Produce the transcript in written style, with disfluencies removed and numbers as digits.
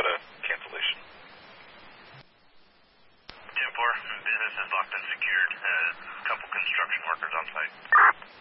a cancellation. 10-4, business is locked and secured. A couple construction workers on site.